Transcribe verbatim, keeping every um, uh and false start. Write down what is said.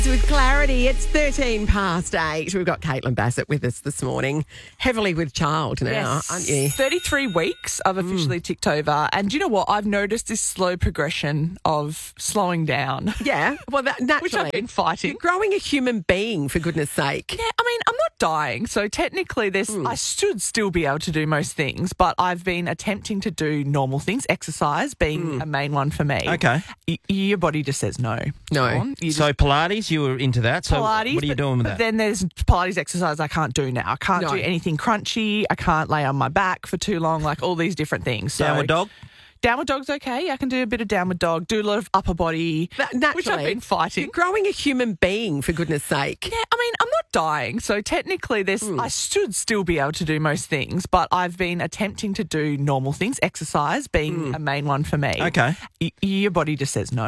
With clarity, it's thirteen past eight. We've got Caitlin Bassett with us this morning, heavily with child now, Yes. aren't you? thirty-three weeks I've officially mm. ticked over. And do you know what? I've noticed this slow progression of slowing down. Yeah, well, that, naturally. Which I've been fighting. You're growing a human being, for goodness sake. Yeah, I mean, I'm not dying. So technically, there's, mm. I should still be able to do most things, but I've been attempting to do normal things, exercise being mm. a main one for me. Okay. Y- your body just says no. No. You so Pilates, you were into that. So Pilates, what are you but, doing with but that? Then there's Pilates exercise I can't do now. I can't No. do anything crunchy. I can't lay on my back for too long, like all these different things. So, Downward dog? Downward dog's okay. I can do a bit of downward dog, do a lot of upper body, That, naturally. which I've been fighting. You're growing a human being, for goodness sake. Yeah, I mean, I'm not dying. So technically, there's, mm. I should still be able to do most things, but I've been attempting to do normal things, exercise being mm. a main one for me. Okay. Y- your body just says no.